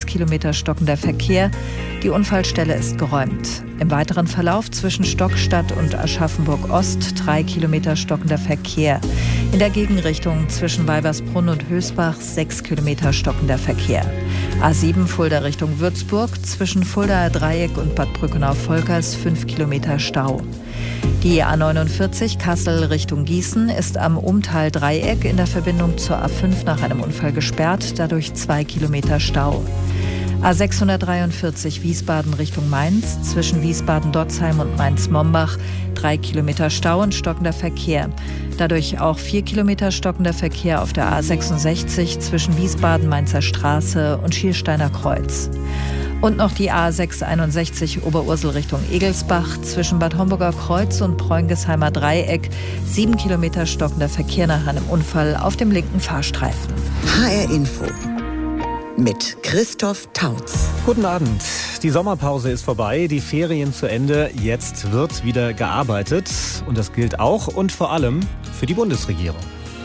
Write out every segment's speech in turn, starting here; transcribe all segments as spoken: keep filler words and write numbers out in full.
Kilometer stockender Verkehr. Die Unfallstelle ist geräumt. Im weiteren Verlauf zwischen Stockstadt und Aschaffenburg-Ost drei Kilometer stockender Verkehr. In der Gegenrichtung zwischen Weibersbrunn und Hösbach sechs Kilometer stockender Verkehr. A sieben Fulda Richtung Würzburg zwischen Fuldaer Dreieck und Bad Brückenau-Volkers fünf Kilometer Stau. Die A neunundvierzig Kassel Richtung Gießen ist am Umtal-Dreieck in der Verbindung zur A fünf nach einem Unfall gesperrt, dadurch zwei Kilometer Stau. A sechshundertdreiundvierzig Wiesbaden Richtung Mainz zwischen Wiesbaden-Dotzheim und Mainz-Mombach drei Kilometer Stau und stockender Verkehr. Dadurch auch vier Kilometer stockender Verkehr auf der A sechsundsechzig zwischen Wiesbaden-Mainzer Straße und Schiersteiner Kreuz. Und noch die A sechshunderteinundsechzig Oberursel Richtung Egelsbach zwischen Bad Homburger Kreuz und Preungesheimer Dreieck. Sieben Kilometer stockender Verkehr nach einem Unfall auf dem linken Fahrstreifen. H R Info mit Christoph Tautz. Guten Abend. Die Sommerpause ist vorbei, die Ferien zu Ende. Jetzt wird wieder gearbeitet. Und das gilt auch und vor allem für die Bundesregierung.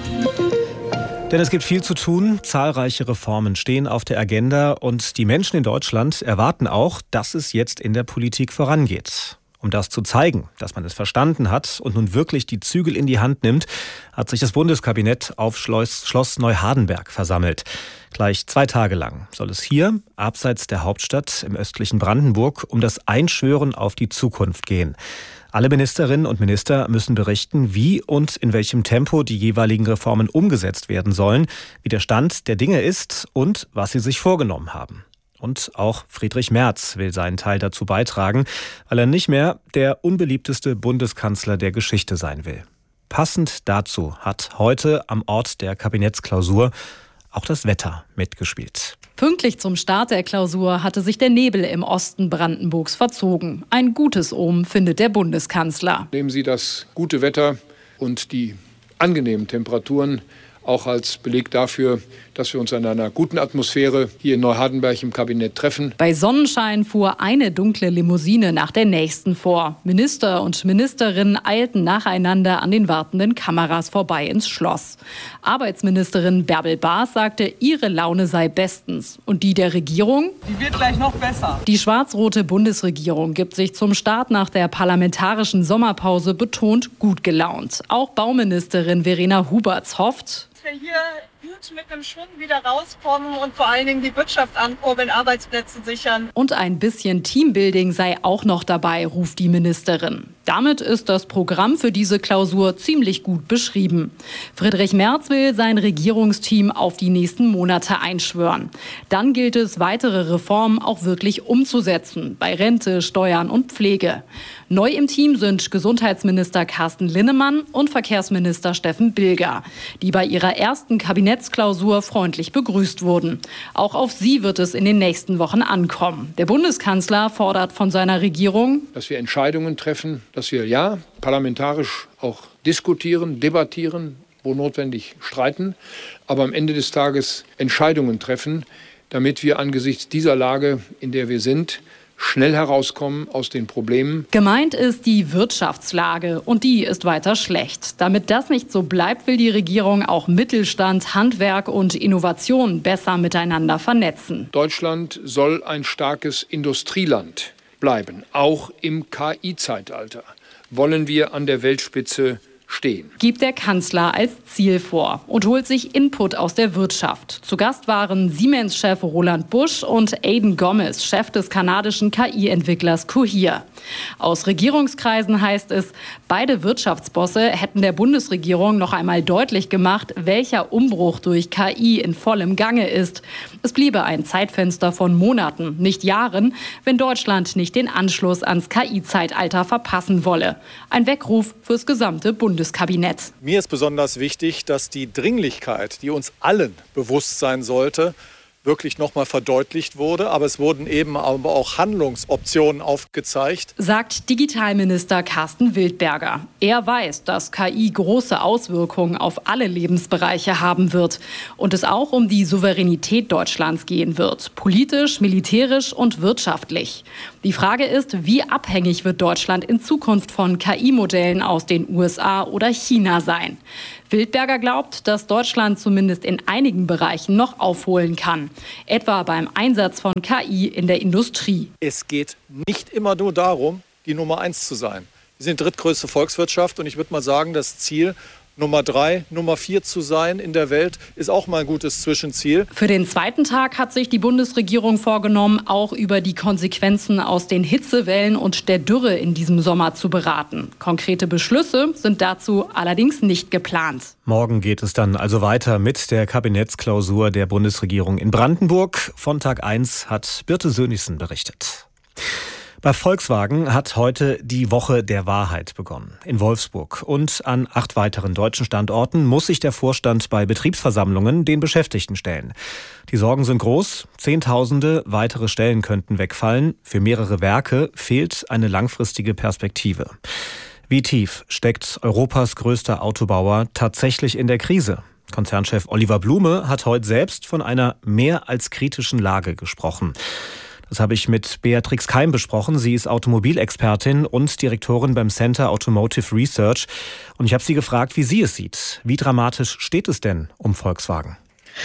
Denn es gibt viel zu tun, zahlreiche Reformen stehen auf der Agenda und die Menschen in Deutschland erwarten auch, dass es jetzt in der Politik vorangeht. Um das zu zeigen, dass man es verstanden hat und nun wirklich die Zügel in die Hand nimmt, hat sich das Bundeskabinett auf Schloss, Schloss Neuhardenberg versammelt. Gleich zwei Tage lang soll es hier, abseits der Hauptstadt im östlichen Brandenburg, um das Einschwören auf die Zukunft gehen. Alle Ministerinnen und Minister müssen berichten, wie und in welchem Tempo die jeweiligen Reformen umgesetzt werden sollen, wie der Stand der Dinge ist und was sie sich vorgenommen haben. Und auch Friedrich Merz will seinen Teil dazu beitragen, weil er nicht mehr der unbeliebteste Bundeskanzler der Geschichte sein will. Passend dazu hat heute am Ort der Kabinettsklausur auch das Wetter mitgespielt. Pünktlich zum Start der Klausur hatte sich der Nebel im Osten Brandenburgs verzogen. Ein gutes Omen findet der Bundeskanzler. Nehmen Sie das gute Wetter und die angenehmen Temperaturen auch als Beleg dafür, dass wir uns in einer guten Atmosphäre hier in Neuhardenberg im Kabinett treffen. Bei Sonnenschein fuhr eine dunkle Limousine nach der nächsten vor. Minister und Ministerinnen eilten nacheinander an den wartenden Kameras vorbei ins Schloss. Arbeitsministerin Bärbel Baas sagte, ihre Laune sei bestens. Und die der Regierung? Die wird gleich noch besser. Die schwarz-rote Bundesregierung gibt sich zum Start nach der parlamentarischen Sommerpause betont gut gelaunt. Auch Bauministerin Verena Huberts hofft, wir hier gut mit einem Schwung wieder rauskommen und vor allen Dingen die Wirtschaft ankurbeln, Arbeitsplätze sichern. Und ein bisschen Teambuilding sei auch noch dabei, ruft die Ministerin. Damit ist das Programm für diese Klausur ziemlich gut beschrieben. Friedrich Merz will sein Regierungsteam auf die nächsten Monate einschwören. Dann gilt es, weitere Reformen auch wirklich umzusetzen, bei Rente, Steuern und Pflege. Neu im Team sind Gesundheitsminister Carsten Linnemann und Verkehrsminister Steffen Bilger, die bei ihrer ersten Kabinettsklausur freundlich begrüßt wurden. Auch auf sie wird es in den nächsten Wochen ankommen. Der Bundeskanzler fordert von seiner Regierung, dass wir Entscheidungen treffen, dass wir ja parlamentarisch auch diskutieren, debattieren, wo notwendig streiten, aber am Ende des Tages Entscheidungen treffen, damit wir angesichts dieser Lage, in der wir sind, schnell herauskommen aus den Problemen. Gemeint ist die Wirtschaftslage und die ist weiter schlecht. Damit das nicht so bleibt, will die Regierung auch Mittelstand, Handwerk und Innovation besser miteinander vernetzen. Deutschland soll ein starkes Industrieland bleiben, auch im K I-Zeitalter. Wollen wir an der Weltspitze stehen. Gibt der Kanzler als Ziel vor und holt sich Input aus der Wirtschaft. Zu Gast waren Siemens-Chef Roland Busch und Aidan Gomez, Chef des kanadischen K I-Entwicklers Cohere. Aus Regierungskreisen heißt es, beide Wirtschaftsbosse hätten der Bundesregierung noch einmal deutlich gemacht, welcher Umbruch durch K I in vollem Gange ist. Es bliebe ein Zeitfenster von Monaten, nicht Jahren, wenn Deutschland nicht den Anschluss ans K I-Zeitalter verpassen wolle. Ein Weckruf fürs gesamte Bundeskabinett. Mir ist besonders wichtig, dass die Dringlichkeit, die uns allen bewusst sein sollte, wirklich noch mal verdeutlicht wurde. Aber es wurden eben aber auch Handlungsoptionen aufgezeigt, sagt Digitalminister Carsten Wildberger. Er weiß, dass K I große Auswirkungen auf alle Lebensbereiche haben wird und es auch um die Souveränität Deutschlands gehen wird. Politisch, militärisch und wirtschaftlich. Die Frage ist, wie abhängig wird Deutschland in Zukunft von K I-Modellen aus den U S A oder China sein? Wildberger glaubt, dass Deutschland zumindest in einigen Bereichen noch aufholen kann. Etwa beim Einsatz von K I in der Industrie. Es geht nicht immer nur darum, die Nummer eins zu sein. Wir sind drittgrößte Volkswirtschaft und ich würde mal sagen, das Ziel, Nummer drei, Nummer vier zu sein in der Welt, ist auch mal ein gutes Zwischenziel. Für den zweiten Tag hat sich die Bundesregierung vorgenommen, auch über die Konsequenzen aus den Hitzewellen und der Dürre in diesem Sommer zu beraten. Konkrete Beschlüsse sind dazu allerdings nicht geplant. Morgen geht es dann also weiter mit der Kabinettsklausur der Bundesregierung in Brandenburg. Von Tag eins hat Birte Sönnigsen berichtet. Bei Volkswagen hat heute die Woche der Wahrheit begonnen. In Wolfsburg und an acht weiteren deutschen Standorten muss sich der Vorstand bei Betriebsversammlungen den Beschäftigten stellen. Die Sorgen sind groß. Zehntausende weitere Stellen könnten wegfallen. Für mehrere Werke fehlt eine langfristige Perspektive. Wie tief steckt Europas größter Autobauer tatsächlich in der Krise? Konzernchef Oliver Blume hat heute selbst von einer mehr als kritischen Lage gesprochen. Das habe ich mit Beatrix Keim besprochen. Sie ist Automobilexpertin und Direktorin beim Center Automotive Research. Und ich habe sie gefragt, wie sie es sieht. Wie dramatisch steht es denn um Volkswagen?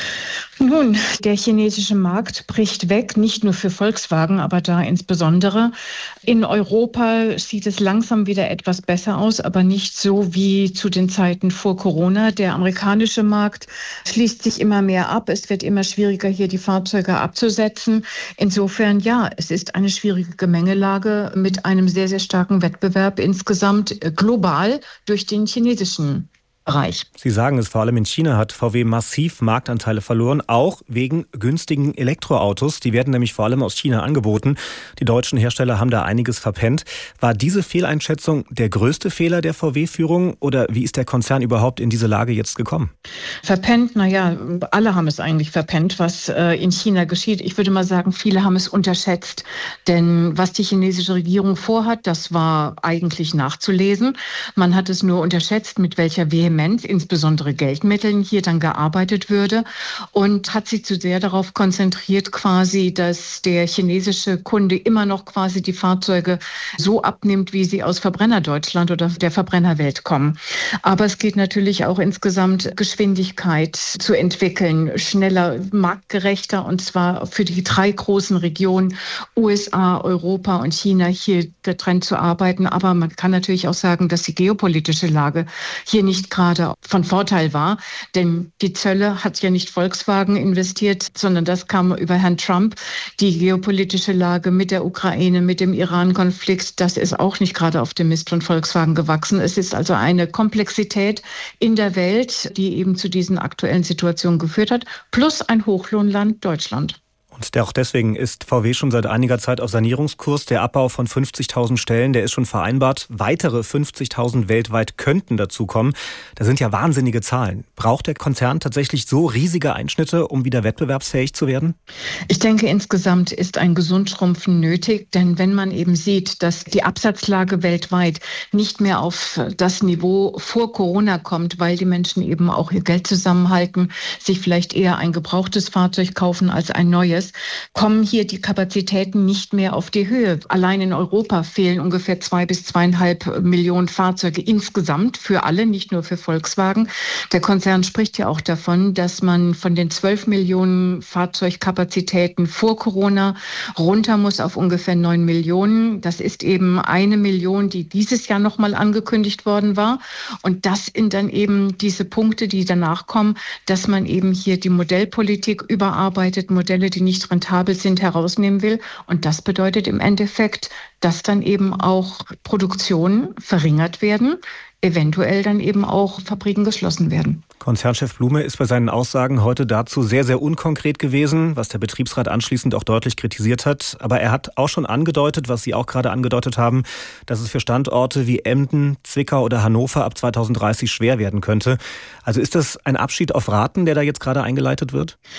Nun, der chinesische Markt bricht weg, nicht nur für Volkswagen, aber da insbesondere. In Europa sieht es langsam wieder etwas besser aus, aber nicht so wie zu den Zeiten vor Corona. Der amerikanische Markt schließt sich immer mehr ab. Es wird immer schwieriger, hier die Fahrzeuge abzusetzen. Insofern, ja, es ist eine schwierige Gemengelage mit einem sehr, sehr starken Wettbewerb insgesamt global durch den chinesischen Bereich. Sie sagen es, vor allem in China hat V W massiv Marktanteile verloren, auch wegen günstigen Elektroautos. Die werden nämlich vor allem aus China angeboten. Die deutschen Hersteller haben da einiges verpennt. War diese Fehleinschätzung der größte Fehler der V W-Führung oder wie ist der Konzern überhaupt in diese Lage jetzt gekommen? Verpennt, naja, alle haben es eigentlich verpennt, was äh, in China geschieht. Ich würde mal sagen, viele haben es unterschätzt. Denn was die chinesische Regierung vorhat, das war eigentlich nachzulesen. Man hat es nur unterschätzt, mit welcher Vehemenz, insbesondere Geldmitteln, hier dann gearbeitet würde und hat sich zu sehr darauf konzentriert, quasi, dass der chinesische Kunde immer noch quasi die Fahrzeuge so abnimmt, wie sie aus Verbrennerdeutschland oder der Verbrennerwelt kommen. Aber es geht natürlich auch insgesamt Geschwindigkeit zu entwickeln, schneller, marktgerechter und zwar für die drei großen Regionen U S A, Europa und China hier getrennt zu arbeiten. Aber man kann natürlich auch sagen, dass die geopolitische Lage hier nicht gerade von Vorteil war, denn die Zölle hat ja nicht Volkswagen investiert, sondern das kam über Herrn Trump. Die geopolitische Lage mit der Ukraine, mit dem Iran-Konflikt, das ist auch nicht gerade auf dem Mist von Volkswagen gewachsen. Es ist also eine Komplexität in der Welt, die eben zu diesen aktuellen Situationen geführt hat, plus ein Hochlohnland Deutschland. Und auch deswegen ist V W schon seit einiger Zeit auf Sanierungskurs. Der Abbau von fünfzigtausend Stellen, der ist schon vereinbart. Weitere fünfzigtausend weltweit könnten dazukommen. Das sind ja wahnsinnige Zahlen. Braucht der Konzern tatsächlich so riesige Einschnitte, um wieder wettbewerbsfähig zu werden? Ich denke, insgesamt ist ein Gesundschrumpfen nötig. Denn wenn man eben sieht, dass die Absatzlage weltweit nicht mehr auf das Niveau vor Corona kommt, weil die Menschen eben auch ihr Geld zusammenhalten, sich vielleicht eher ein gebrauchtes Fahrzeug kaufen als ein neues, kommen hier die Kapazitäten nicht mehr auf die Höhe. Allein in Europa fehlen ungefähr zwei bis zweieinhalb Millionen Fahrzeuge insgesamt für alle, nicht nur für Volkswagen. Der Konzern spricht ja auch davon, dass man von den zwölf Millionen Fahrzeugkapazitäten vor Corona runter muss auf ungefähr neun Millionen. Das ist eben eine Million, die dieses Jahr nochmal angekündigt worden war. Und das sind dann eben diese Punkte, die danach kommen, dass man eben hier die Modellpolitik überarbeitet, Modelle, die nicht rentabel sind, herausnehmen will. Und das bedeutet im Endeffekt, dass dann eben auch Produktionen verringert werden, eventuell dann eben auch Fabriken geschlossen werden. Konzernchef Blume ist bei seinen Aussagen heute dazu sehr, sehr unkonkret gewesen, was der Betriebsrat anschließend auch deutlich kritisiert hat. Aber er hat auch schon angedeutet, was Sie auch gerade angedeutet haben, dass es für Standorte wie Emden, Zwickau oder Hannover ab zweitausenddreißig schwer werden könnte. Also ist das ein Abschied auf Raten, der da jetzt gerade eingeleitet wird?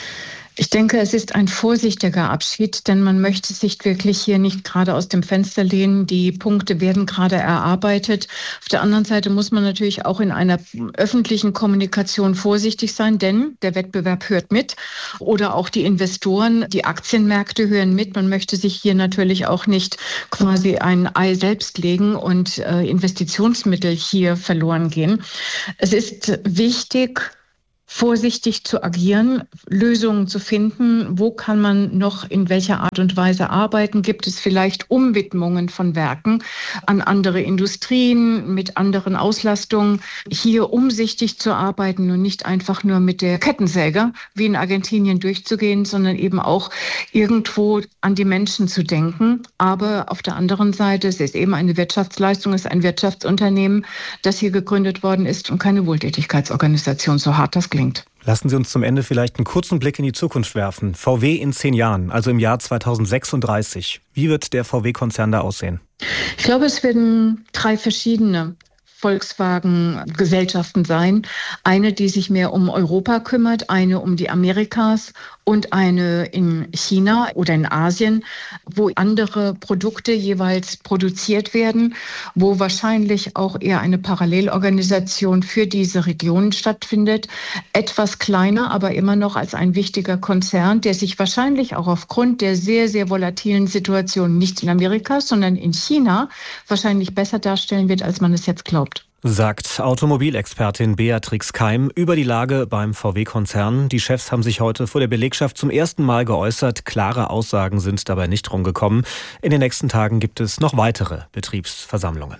Ich denke, es ist ein vorsichtiger Abschied, denn man möchte sich wirklich hier nicht gerade aus dem Fenster lehnen. Die Punkte werden gerade erarbeitet. Auf der anderen Seite muss man natürlich auch in einer öffentlichen Kommunikation vorsichtig sein, denn der Wettbewerb hört mit oder auch die Investoren, die Aktienmärkte hören mit. Man möchte sich hier natürlich auch nicht quasi ein Ei selbst legen und äh, Investitionsmittel hier verloren gehen. Es ist wichtig, vorsichtig zu agieren, Lösungen zu finden. Wo kann man noch in welcher Art und Weise arbeiten? Gibt es vielleicht Umwidmungen von Werken an andere Industrien mit anderen Auslastungen? Hier umsichtig zu arbeiten und nicht einfach nur mit der Kettensäge wie in Argentinien durchzugehen, sondern eben auch irgendwo an die Menschen zu denken. Aber auf der anderen Seite, es ist eben eine Wirtschaftsleistung, es ist ein Wirtschaftsunternehmen, das hier gegründet worden ist und keine Wohltätigkeitsorganisation, so hart das klingt. Lassen Sie uns zum Ende vielleicht einen kurzen Blick in die Zukunft werfen. V W in zehn Jahren, also im Jahr zweitausendsechsunddreißig. Wie wird der V W-Konzern da aussehen? Ich glaube, es werden drei verschiedene Volkswagen-Gesellschaften sein. Eine, die sich mehr um Europa kümmert, eine um die Amerikas und eine in China oder in Asien, wo andere Produkte jeweils produziert werden, wo wahrscheinlich auch eher eine Parallelorganisation für diese Regionen stattfindet. Etwas kleiner, aber immer noch als ein wichtiger Konzern, der sich wahrscheinlich auch aufgrund der sehr, sehr volatilen Situation nicht in Amerika, sondern in China wahrscheinlich besser darstellen wird, als man es jetzt glaubt. Sagt Automobilexpertin Beatrix Keim über die Lage beim V W-Konzern. Die Chefs haben sich heute vor der Belegschaft zum ersten Mal geäußert. Klare Aussagen sind dabei nicht rumgekommen. In den nächsten Tagen gibt es noch weitere Betriebsversammlungen.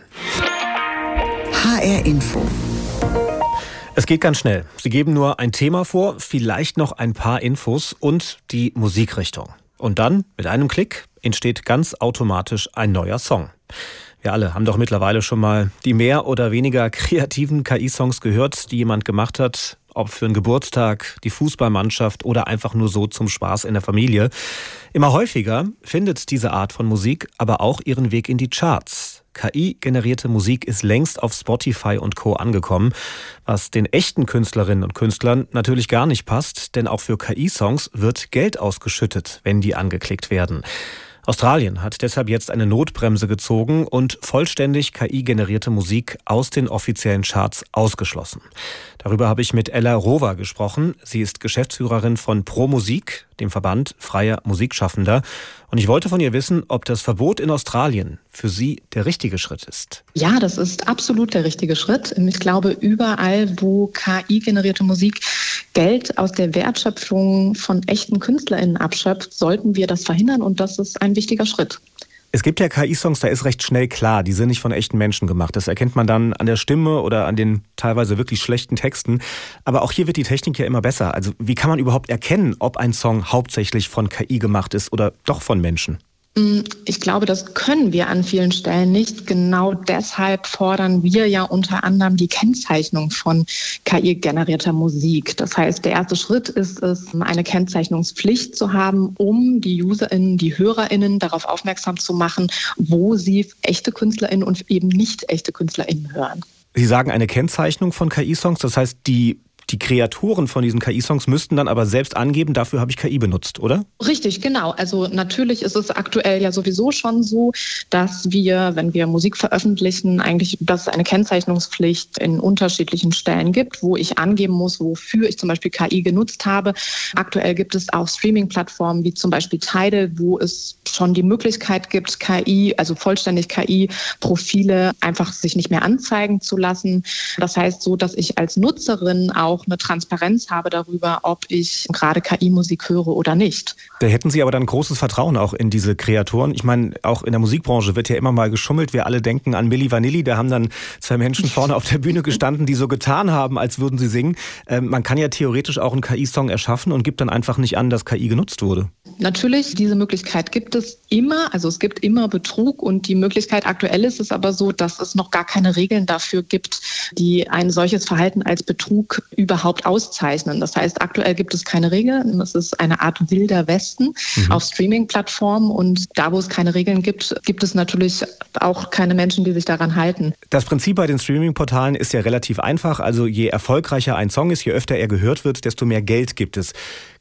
H R Info. Es geht ganz schnell. Sie geben nur ein Thema vor, vielleicht noch ein paar Infos und die Musikrichtung. Und dann, mit einem Klick, entsteht ganz automatisch ein neuer Song. Wir alle haben doch mittlerweile schon mal die mehr oder weniger kreativen K I-Songs gehört, die jemand gemacht hat, ob für einen Geburtstag, die Fußballmannschaft oder einfach nur so zum Spaß in der Familie. Immer häufiger findet diese Art von Musik aber auch ihren Weg in die Charts. K I-generierte Musik ist längst auf Spotify und Co. angekommen, was den echten Künstlerinnen und Künstlern natürlich gar nicht passt, denn auch für K I-Songs wird Geld ausgeschüttet, wenn die angeklickt werden. Australien hat deshalb jetzt eine Notbremse gezogen und vollständig K I-generierte Musik aus den offiziellen Charts ausgeschlossen. Darüber habe ich mit Ella Rover gesprochen. Sie ist Geschäftsführerin von Pro Musik, dem Verband freier Musikschaffender. Und ich wollte von ihr wissen, ob das Verbot in Australien für sie der richtige Schritt ist. Ja, das ist absolut der richtige Schritt. Ich glaube, überall, wo K I-generierte Musik Geld aus der Wertschöpfung von echten KünstlerInnen abschöpft, sollten wir das verhindern und das ist ein wichtiger Schritt. Es gibt ja K I-Songs, da ist recht schnell klar, die sind nicht von echten Menschen gemacht. Das erkennt man dann an der Stimme oder an den teilweise wirklich schlechten Texten. Aber auch hier wird die Technik ja immer besser. Also wie kann man überhaupt erkennen, ob ein Song hauptsächlich von K I gemacht ist oder doch von Menschen? Ich glaube, das können wir an vielen Stellen nicht. Genau deshalb fordern wir ja unter anderem die Kennzeichnung von K I-generierter Musik. Das heißt, der erste Schritt ist es, eine Kennzeichnungspflicht zu haben, um die UserInnen, die HörerInnen darauf aufmerksam zu machen, wo sie echte KünstlerInnen und eben nicht echte KünstlerInnen hören. Sie sagen eine Kennzeichnung von K I-Songs, das heißt, die Die Kreatoren von diesen K I-Songs müssten dann aber selbst angeben, dafür habe ich K I benutzt, oder? Richtig, genau. Also natürlich ist es aktuell ja sowieso schon so, dass wir, wenn wir Musik veröffentlichen, eigentlich, dass es eine Kennzeichnungspflicht in unterschiedlichen Stellen gibt, wo ich angeben muss, wofür ich zum Beispiel K I genutzt habe. Aktuell gibt es auch Streaming-Plattformen wie zum Beispiel Tidal, wo es schon die Möglichkeit gibt, K I, also vollständig K I-Profile einfach sich nicht mehr anzeigen zu lassen. Das heißt so, dass ich als Nutzerin auch eine Transparenz habe darüber, ob ich gerade K I-Musik höre oder nicht. Da hätten Sie aber dann großes Vertrauen auch in diese Kreatoren. Ich meine, auch in der Musikbranche wird ja immer mal geschummelt. Wir alle denken an Milli Vanilli. Da haben dann zwei Menschen vorne auf der Bühne gestanden, die so getan haben, als würden sie singen. Ähm, man kann ja theoretisch auch einen K I-Song erschaffen und gibt dann einfach nicht an, dass K I genutzt wurde. Natürlich, diese Möglichkeit gibt es immer. Also es gibt immer Betrug und die Möglichkeit aktuell ist es aber so, dass es noch gar keine Regeln dafür gibt, die ein solches Verhalten als Betrug überhaupt auszeichnen. Das heißt, aktuell gibt es keine Regeln. Es ist eine Art wilder Westen mhm. auf Streaming-Plattformen und da, wo es keine Regeln gibt, gibt es natürlich auch keine Menschen, die sich daran halten. Das Prinzip bei den Streaming-Portalen ist ja relativ einfach. Also je erfolgreicher ein Song ist, je öfter er gehört wird, desto mehr Geld gibt es.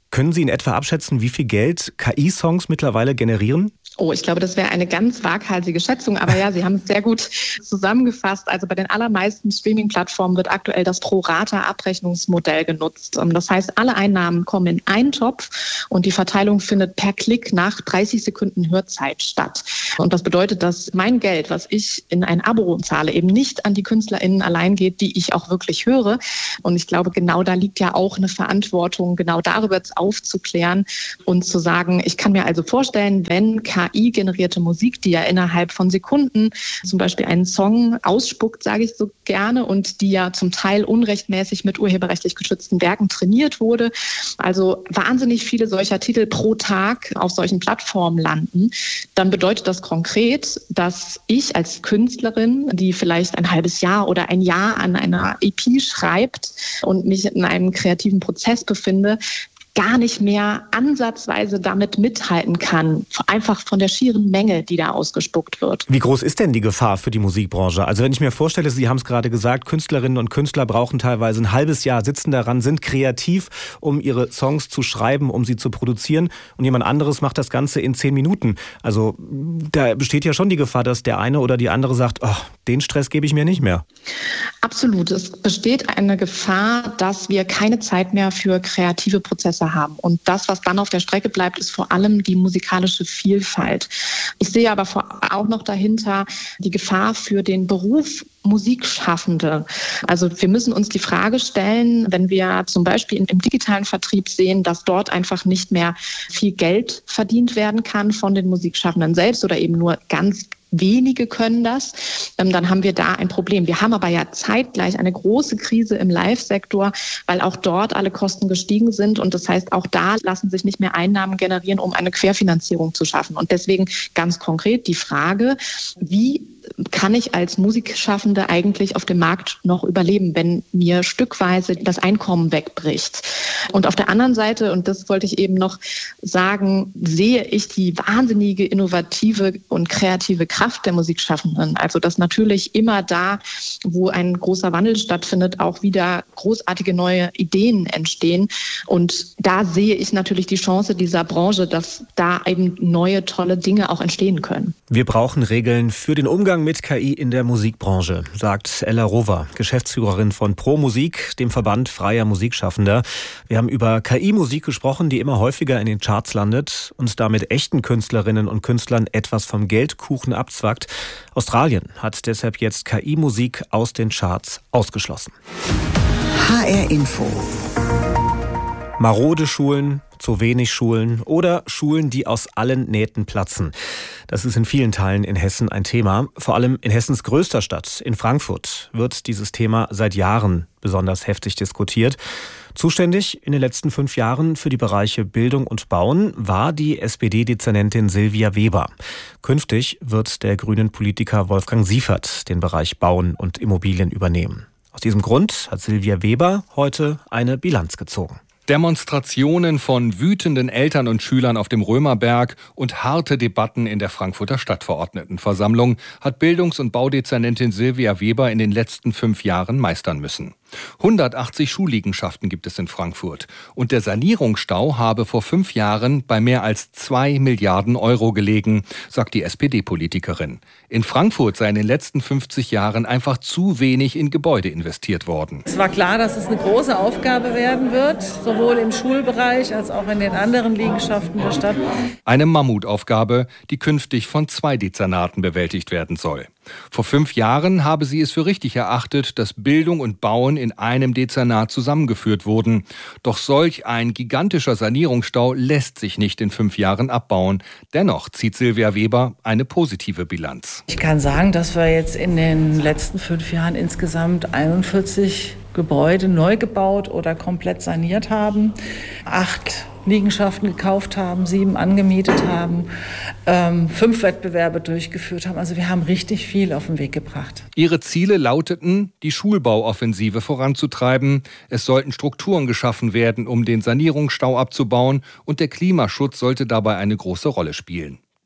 Können Sie in etwa abschätzen, wie viel Geld K I-Songs mittlerweile generieren? Oh, ich glaube, das wäre eine ganz waghalsige Schätzung. Aber ja, Sie haben es sehr gut zusammengefasst. Also bei den allermeisten Streaming-Plattformen wird aktuell das Pro-Rata-Abrechnungsmodell genutzt. Das heißt, alle Einnahmen kommen in einen Topf und die Verteilung findet per Klick nach dreißig Sekunden Hörzeit statt. Und das bedeutet, dass mein Geld, was ich in ein Abo zahle, eben nicht an die KünstlerInnen allein geht, die ich auch wirklich höre. Und ich glaube, genau da liegt ja auch eine Verantwortung, genau darüber jetzt aufzuklären und zu sagen, ich kann mir also vorstellen, wenn K I-generierte Musik, die ja innerhalb von Sekunden zum Beispiel einen Song ausspuckt, sage ich so gerne, und die ja zum Teil unrechtmäßig mit urheberrechtlich geschützten Werken trainiert wurde, also wahnsinnig viele solcher Titel pro Tag auf solchen Plattformen landen, dann bedeutet das konkret, dass ich als Künstlerin, die vielleicht ein halbes Jahr oder ein Jahr an einer E P schreibt und mich in einem kreativen Prozess befinde, gar nicht mehr ansatzweise damit mithalten kann, einfach von der schieren Menge, die da ausgespuckt wird. Wie groß ist denn die Gefahr für die Musikbranche? Also wenn ich mir vorstelle, Sie haben es gerade gesagt, Künstlerinnen und Künstler brauchen teilweise ein halbes Jahr, sitzen daran, sind kreativ, um ihre Songs zu schreiben, um sie zu produzieren, und jemand anderes macht das Ganze in zehn Minuten. Also da besteht ja schon die Gefahr, dass der eine oder die andere sagt, oh, den Stress gebe ich mir nicht mehr. Absolut. Es besteht eine Gefahr, dass wir keine Zeit mehr für kreative Prozesse haben. Und das, was dann auf der Strecke bleibt, ist vor allem die musikalische Vielfalt. Ich sehe aber auch noch dahinter die Gefahr für den Beruf Musikschaffende. Also wir müssen uns die Frage stellen, wenn wir zum Beispiel im digitalen Vertrieb sehen, dass dort einfach nicht mehr viel Geld verdient werden kann von den Musikschaffenden selbst oder eben nur ganz wenige können das, dann haben wir da ein Problem. Wir haben aber ja zeitgleich eine große Krise im Live-Sektor, weil auch dort alle Kosten gestiegen sind, und das heißt, auch da lassen sich nicht mehr Einnahmen generieren, um eine Querfinanzierung zu schaffen. Und deswegen ganz konkret die Frage, wie kann ich als Musikschaffende eigentlich auf dem Markt noch überleben, wenn mir stückweise das Einkommen wegbricht? Und auf der anderen Seite, und das wollte ich eben noch sagen, sehe ich die wahnsinnige innovative und kreative Kraft der Musikschaffenden. Also dass natürlich immer da, wo ein großer Wandel stattfindet, auch wieder großartige neue Ideen entstehen. Und da sehe ich natürlich die Chance dieser Branche, dass da eben neue, tolle Dinge auch entstehen können. Wir brauchen Regeln für den Umgang mit K I in der Musikbranche, sagt Ella Rover, Geschäftsführerin von Pro Musik, dem Verband freier Musikschaffender. Wir haben über K I-Musik gesprochen, die immer häufiger in den Charts landet und damit echten Künstlerinnen und Künstlern etwas vom Geldkuchen abzwackt. Australien hat deshalb jetzt K I-Musik aus den Charts ausgeschlossen. H R Info. Marode Schulen, zu wenig Schulen oder Schulen, die aus allen Nähten platzen. Das ist in vielen Teilen in Hessen ein Thema. Vor allem in Hessens größter Stadt, in Frankfurt, wird dieses Thema seit Jahren besonders heftig diskutiert. Zuständig in den letzten fünf Jahren für die Bereiche Bildung und Bauen war die S P D-Dezernentin Silvia Weber. Künftig wird der grünen Politiker Wolfgang Siefert den Bereich Bauen und Immobilien übernehmen. Aus diesem Grund hat Silvia Weber heute eine Bilanz gezogen. Demonstrationen von wütenden Eltern und Schülern auf dem Römerberg und harte Debatten in der Frankfurter Stadtverordnetenversammlung hat Bildungs- und Baudezernentin Silvia Weber in den letzten fünf Jahren meistern müssen. hundertachtzig Schulliegenschaften gibt es in Frankfurt. Und der Sanierungsstau habe vor fünf Jahren bei mehr als zwei Milliarden Euro gelegen, sagt die S P D-Politikerin. In Frankfurt sei in den letzten fünfzig Jahren einfach zu wenig in Gebäude investiert worden. Es war klar, dass es eine große Aufgabe werden wird, sowohl im Schulbereich als auch in den anderen Liegenschaften der Stadt. Eine Mammutaufgabe, die künftig von zwei Dezernaten bewältigt werden soll. Vor fünf Jahren habe sie es für richtig erachtet, dass Bildung und Bauen in einem Dezernat zusammengeführt wurden. Doch solch ein gigantischer Sanierungsstau lässt sich nicht in fünf Jahren abbauen. Dennoch zieht Silvia Weber eine positive Bilanz. Ich kann sagen, dass wir jetzt in den letzten fünf Jahren insgesamt einundvierzig Gebäude neu gebaut oder komplett saniert haben, acht Liegenschaften gekauft haben, sieben angemietet haben, ähm, fünf Wettbewerbe durchgeführt haben. Also wir haben richtig viel auf den Weg gebracht. Ihre Ziele lauteten, die Schulbauoffensive voranzutreiben. Es sollten Strukturen geschaffen werden, um den Sanierungsstau abzubauen, und der Klimaschutz sollte dabei eine große Rolle spielen.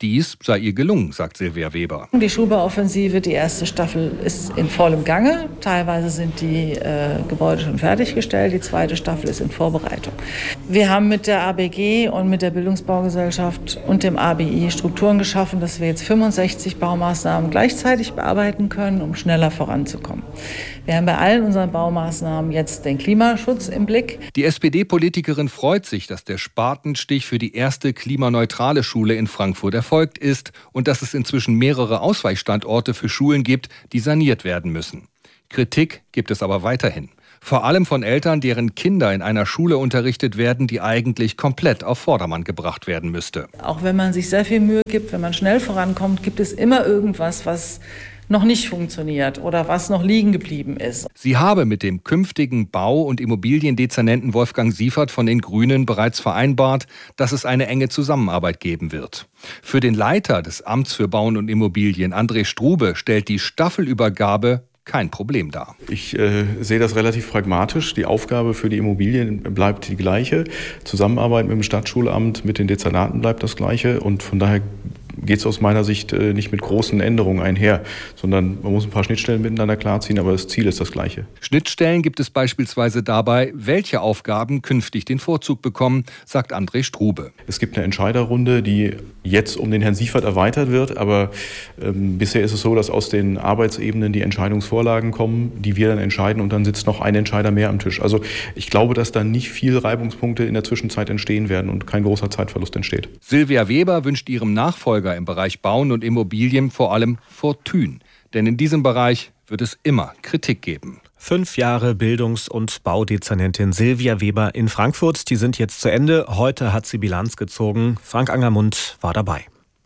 Dies sei ihr gelungen, sagt Silvia Weber. Die Schuber-Offensive, die erste Staffel ist in vollem Gange. Teilweise sind die äh, Gebäude schon fertiggestellt. Die zweite Staffel ist in Vorbereitung. Wir haben mit der A B G und mit der Bildungsbaugesellschaft und dem A B I Strukturen geschaffen, dass wir jetzt fünfundsechzig Baumaßnahmen gleichzeitig bearbeiten können, um schneller voranzukommen. Wir haben bei allen unseren Baumaßnahmen jetzt den Klimaschutz im Blick. Die S P D-Politikerin freut sich, dass der Spatenstich für die erste klimaneutrale Schule in Frankfurt erfolgt ist und dass es inzwischen mehrere Ausweichstandorte für Schulen gibt, die saniert werden müssen. Kritik gibt es aber weiterhin. Vor allem von Eltern, deren Kinder in einer Schule unterrichtet werden, die eigentlich komplett auf Vordermann gebracht werden müsste. Auch wenn man sich sehr viel Mühe gibt, wenn man schnell vorankommt, gibt es immer irgendwas, was noch nicht funktioniert oder was noch liegen geblieben ist. Sie habe mit dem künftigen Bau- und Immobiliendezernenten Wolfgang Siefert von den Grünen bereits vereinbart, dass es eine enge Zusammenarbeit geben wird. Für den Leiter des Amts für Bauen und Immobilien, André Strube, stellt die Staffelübergabe kein Problem dar. Ich äh, sehe das relativ pragmatisch. Die Aufgabe für die Immobilien bleibt die gleiche. Zusammenarbeit mit dem Stadtschulamt, mit den Dezernaten bleibt das gleiche. Und von daher geht es aus meiner Sicht äh, nicht mit großen Änderungen einher, sondern man muss ein paar Schnittstellen miteinander klarziehen, aber das Ziel ist das gleiche. Schnittstellen gibt es beispielsweise dabei, welche Aufgaben künftig den Vorzug bekommen, sagt André Strube. Es gibt eine Entscheiderrunde, die jetzt um den Herrn Siefert erweitert wird, aber ähm, bisher ist es so, dass aus den Arbeitsebenen die Entscheidungsvorlagen kommen, die wir dann entscheiden und dann sitzt noch ein Entscheider mehr am Tisch. Also ich glaube, dass da nicht viel Reibungspunkte in der Zwischenzeit entstehen werden und kein großer Zeitverlust entsteht. Silvia Weber wünscht ihrem Nachfolger im Bereich Bauen und Immobilien vor allem Fortune. Denn in diesem Bereich wird es immer Kritik geben. Fünf Jahre Bildungs- und Baudezernentin Silvia Weber in Frankfurt, die sind jetzt zu Ende. Heute hat sie Bilanz gezogen. Frank Angermund war dabei.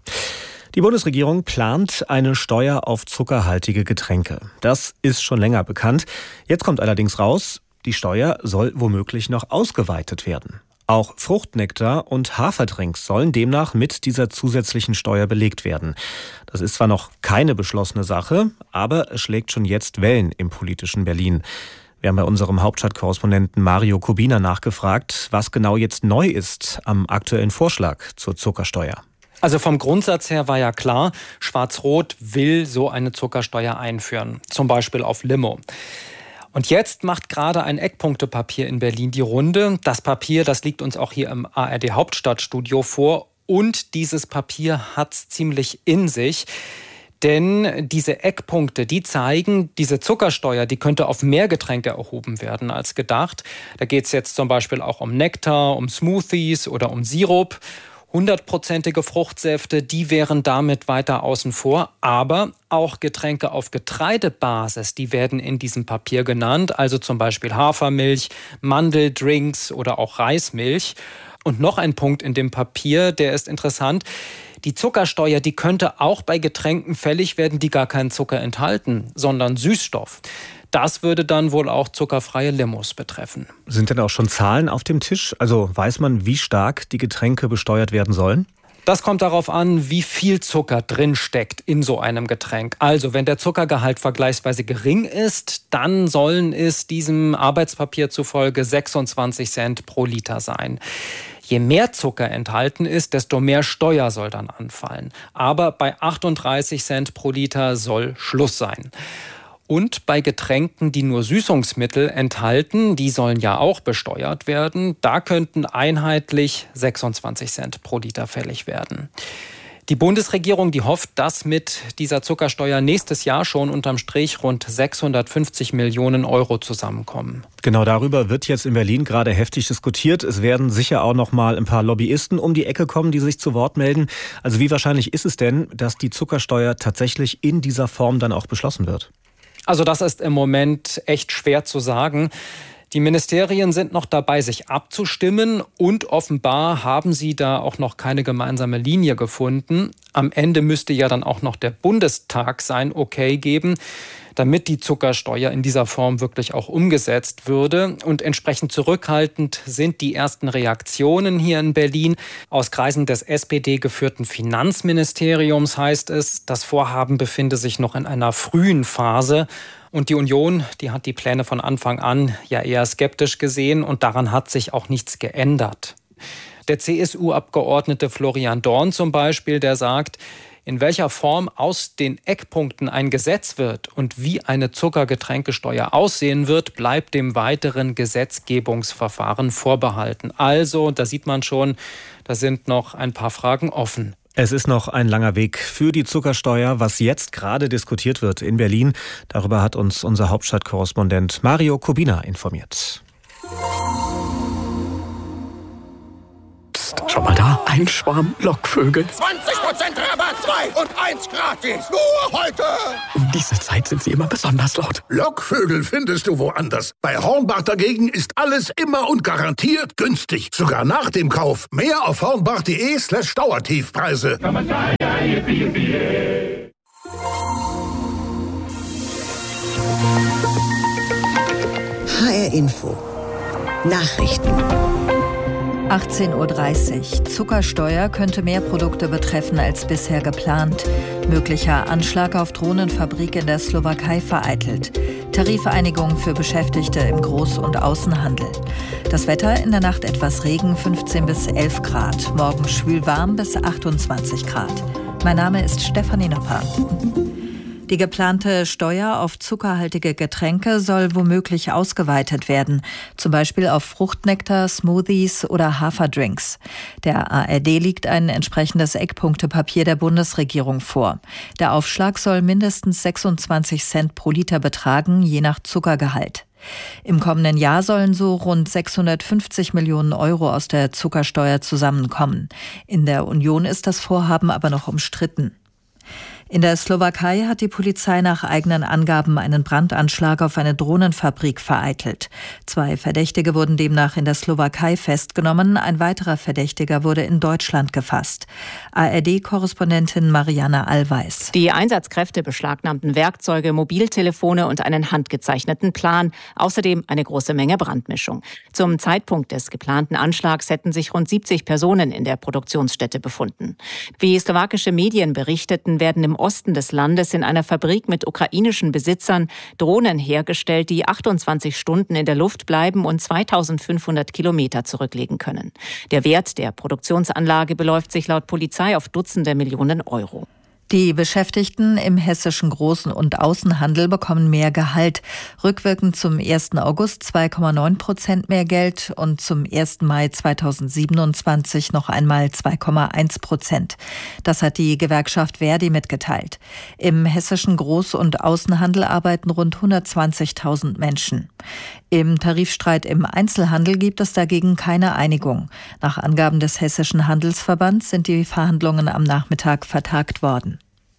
Die Bundesregierung plant eine Steuer auf zuckerhaltige Getränke. Das ist schon länger bekannt. Jetzt kommt allerdings raus, die Steuer soll womöglich noch ausgeweitet werden. Auch Fruchtnektar und Haferdrinks sollen demnach mit dieser zusätzlichen Steuer belegt werden. Das ist zwar noch keine beschlossene Sache, aber es schlägt schon jetzt Wellen im politischen Berlin. Wir haben bei unserem Hauptstadtkorrespondenten Mario Kubina nachgefragt, was genau jetzt neu ist am aktuellen Vorschlag zur Zuckersteuer. Also vom Grundsatz her war ja klar, Schwarz-Rot will so eine Zuckersteuer einführen, zum Beispiel auf Limo. Und jetzt macht gerade ein Eckpunktepapier in Berlin die Runde. Das Papier, das liegt uns auch hier im A R D Hauptstadtstudio vor. Und dieses Papier hat es ziemlich in sich. Denn diese Eckpunkte, die zeigen, diese Zuckersteuer, die könnte auf mehr Getränke erhoben werden als gedacht. Da geht es jetzt zum Beispiel auch um Nektar, um Smoothies oder um Sirup. Hundertprozentige Fruchtsäfte, die wären damit weiter außen vor. Aber auch Getränke auf Getreidebasis, die werden in diesem Papier genannt. Also zum Beispiel Hafermilch, Mandeldrinks oder auch Reismilch. Und noch ein Punkt in dem Papier, der ist interessant. Die Zuckersteuer, die könnte auch bei Getränken fällig werden, die gar keinen Zucker enthalten, sondern Süßstoff. Das würde dann wohl auch zuckerfreie Limos betreffen. Sind denn auch schon Zahlen auf dem Tisch? Also weiß man, wie stark die Getränke besteuert werden sollen? Das kommt darauf an, wie viel Zucker drin steckt in so einem Getränk. Also wenn der Zuckergehalt vergleichsweise gering ist, dann sollen es diesem Arbeitspapier zufolge sechsundzwanzig Cent pro Liter sein. Je mehr Zucker enthalten ist, desto mehr Steuer soll dann anfallen. Aber bei achtunddreißig Cent pro Liter soll Schluss sein. Und bei Getränken, die nur Süßungsmittel enthalten, die sollen ja auch besteuert werden, da könnten einheitlich sechsundzwanzig Cent pro Liter fällig werden. Die Bundesregierung, die hofft, dass mit dieser Zuckersteuer nächstes Jahr schon unterm Strich rund sechshundertfünfzig Millionen Euro zusammenkommen. Genau darüber wird jetzt in Berlin gerade heftig diskutiert. Es werden sicher auch noch mal ein paar Lobbyisten um die Ecke kommen, die sich zu Wort melden. Also wie wahrscheinlich ist es denn, dass die Zuckersteuer tatsächlich in dieser Form dann auch beschlossen wird? Also das ist im Moment echt schwer zu sagen. Die Ministerien sind noch dabei, sich abzustimmen und offenbar haben sie da auch noch keine gemeinsame Linie gefunden. Am Ende müsste ja dann auch noch der Bundestag sein Okay geben, damit die Zuckersteuer in dieser Form wirklich auch umgesetzt würde. Und entsprechend zurückhaltend sind die ersten Reaktionen hier in Berlin. Aus Kreisen des S P D-geführten Finanzministeriums heißt es, das Vorhaben befinde sich noch in einer frühen Phase. Und die Union, die hat die Pläne von Anfang an ja eher skeptisch gesehen und daran hat sich auch nichts geändert. Der C S U-Abgeordnete Florian Dorn zum Beispiel, der sagt, in welcher Form aus den Eckpunkten ein Gesetz wird und wie eine Zuckergetränkesteuer aussehen wird, bleibt dem weiteren Gesetzgebungsverfahren vorbehalten. Also, da sieht man schon, da sind noch ein paar Fragen offen. Es ist noch ein langer Weg für die Zuckersteuer, was jetzt gerade diskutiert wird in Berlin. Darüber hat uns unser Hauptstadtkorrespondent Mario Kubina informiert. Psst, schau mal da, ein Schwarm Lockvögel. zwanzig Prozent Rabatt, zwei und eins gratis. Nur heute. Um diese Zeit sind sie immer besonders laut. Lockvögel findest du woanders. Bei Hornbach dagegen ist alles immer und garantiert günstig. Sogar nach dem Kauf. Mehr auf hornbach.de slash Dauertiefpreise. H R Info. Nachrichten. achtzehn Uhr dreißig. Zuckersteuer könnte mehr Produkte betreffen als bisher geplant. Möglicher Anschlag auf Drohnenfabrik in der Slowakei vereitelt. Tarifeinigung für Beschäftigte im Groß- und Außenhandel. Das Wetter: in der Nacht etwas Regen, fünfzehn bis elf Grad. Morgen schwül warm bis achtundzwanzig Grad. Mein Name ist Stefanie Nopper. Die geplante Steuer auf zuckerhaltige Getränke soll womöglich ausgeweitet werden, zum Beispiel auf Fruchtnektar, Smoothies oder Haferdrinks. Der A R D liegt ein entsprechendes Eckpunktepapier der Bundesregierung vor. Der Aufschlag soll mindestens sechsundzwanzig Cent pro Liter betragen, je nach Zuckergehalt. Im kommenden Jahr sollen so rund sechshundertfünfzig Millionen Euro aus der Zuckersteuer zusammenkommen. In der Union ist das Vorhaben aber noch umstritten. In der Slowakei hat die Polizei nach eigenen Angaben einen Brandanschlag auf eine Drohnenfabrik vereitelt. Zwei Verdächtige wurden demnach in der Slowakei festgenommen, ein weiterer Verdächtiger wurde in Deutschland gefasst. A R D-Korrespondentin Marianne Allweis. Die Einsatzkräfte beschlagnahmten Werkzeuge, Mobiltelefone und einen handgezeichneten Plan, außerdem eine große Menge Brandmischung. Zum Zeitpunkt des geplanten Anschlags hätten sich rund siebzig Personen in der Produktionsstätte befunden. Wie slowakische Medien berichteten, werden im Osten des Landes in einer Fabrik mit ukrainischen Besitzern Drohnen hergestellt, die achtundzwanzig Stunden in der Luft bleiben und zweitausendfünfhundert Kilometer zurücklegen können. Der Wert der Produktionsanlage beläuft sich laut Polizei auf Dutzende Millionen Euro. Die Beschäftigten im hessischen Großen- und Außenhandel bekommen mehr Gehalt. Rückwirkend zum ersten August zwei Komma neun Prozent mehr Geld und zum ersten Mai zweitausendsiebenundzwanzig noch einmal zwei Komma eins Prozent. Das hat die Gewerkschaft Verdi mitgeteilt. Im hessischen Groß- und Außenhandel arbeiten rund hundertzwanzigtausend Menschen. Im Tarifstreit im Einzelhandel gibt es dagegen keine Einigung. Nach Angaben des Hessischen Handelsverbands sind die Verhandlungen am Nachmittag vertagt worden.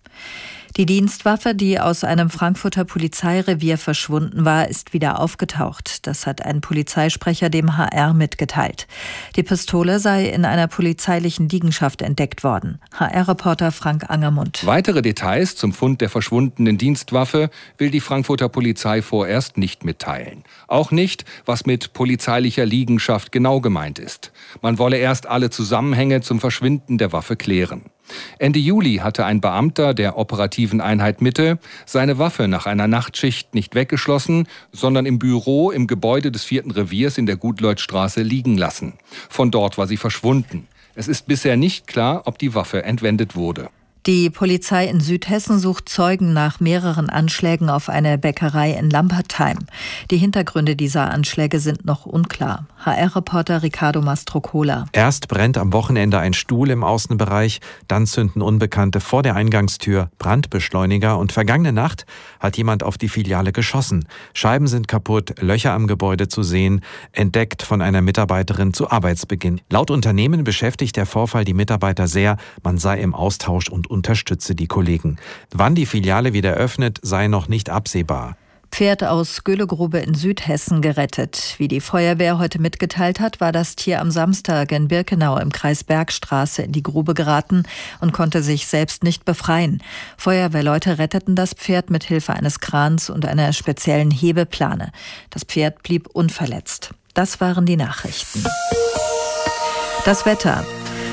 Die Dienstwaffe, die aus einem Frankfurter Polizeirevier verschwunden war, ist wieder aufgetaucht. Das hat ein Polizeisprecher dem H R mitgeteilt. Die Pistole sei in einer polizeilichen Liegenschaft entdeckt worden. H R-Reporter Frank Angermund. Weitere Details zum Fund der verschwundenen Dienstwaffe will die Frankfurter Polizei vorerst nicht mitteilen. Auch nicht, was mit polizeilicher Liegenschaft genau gemeint ist. Man wolle erst alle Zusammenhänge zum Verschwinden der Waffe klären. Ende Juli hatte ein Beamter der operativen Einheit Mitte seine Waffe nach einer Nachtschicht nicht weggeschlossen, sondern im Büro im Gebäude des vierten Reviers in der Gutleutstraße liegen lassen. Von dort war sie verschwunden. Es ist bisher nicht klar, ob die Waffe entwendet wurde. Die Polizei in Südhessen sucht Zeugen nach mehreren Anschlägen auf eine Bäckerei in Lampertheim. Die Hintergründe dieser Anschläge sind noch unklar. H R-Reporter Ricardo Mastrocola. Erst brennt am Wochenende ein Stuhl im Außenbereich, dann zünden Unbekannte vor der Eingangstür Brandbeschleuniger und vergangene Nacht hat jemand auf die Filiale geschossen. Scheiben sind kaputt, Löcher am Gebäude zu sehen, entdeckt von einer Mitarbeiterin zu Arbeitsbeginn. Laut Unternehmen beschäftigt der Vorfall die Mitarbeiter sehr, man sei im Austausch und unterstütze die Kollegen. Wann die Filiale wieder öffnet, sei noch nicht absehbar. Pferd aus Güllegrube in Südhessen gerettet. Wie die Feuerwehr heute mitgeteilt hat, war das Tier am Samstag in Birkenau im Kreis Bergstraße in die Grube geraten und konnte sich selbst nicht befreien. Feuerwehrleute retteten das Pferd mit Hilfe eines Krans und einer speziellen Hebeplane. Das Pferd blieb unverletzt. Das waren die Nachrichten. Das Wetter.